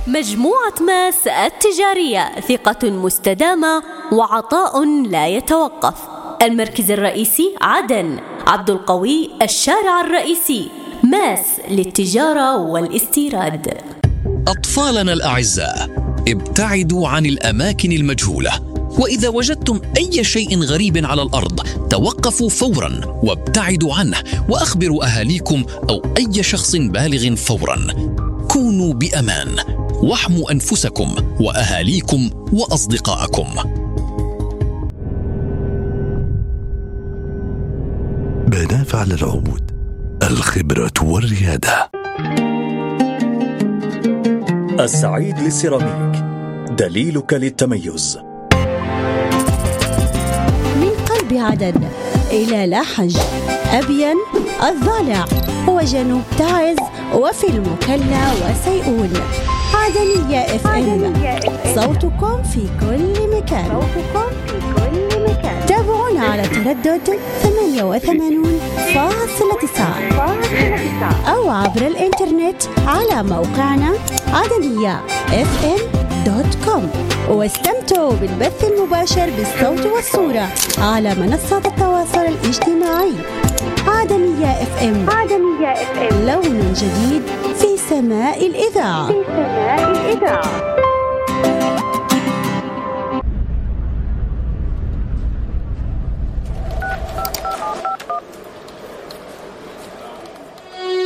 مجموعة ماس التجارية، ثقة مستدامة وعطاء لا يتوقف. المركز الرئيسي عدن، عبد القوي الشارع الرئيسي. ماس للتجارة والاستيراد. أطفالنا الأعزاء، ابتعدوا عن الأماكن المجهولة، وإذا وجدتم أي شيء غريب على الأرض توقفوا فوراً وابتعدوا عنه، وأخبروا أهاليكم أو أي شخص بالغ فوراً. كونوا بأمان، واحموا أنفسكم وأهاليكم وأصدقائكم. بناف على العود، الخبرة والريادة. السعيد للسيراميك، دليلك للتميز. من قلب عدن إلى لاحج، أبين، الضالع وجنوب تعز وفي المكلا وسيئون. عدنية FM، صوتكم في كل مكان. تابعونا على تردد 88.9 أو عبر الإنترنت على موقعنا عدنية.fm.com، واستمتعوا بالبث المباشر بالصوت والصورة على منصات التواصل الاجتماعي. عدنية FM، لون جديد في سماء الإذاعة.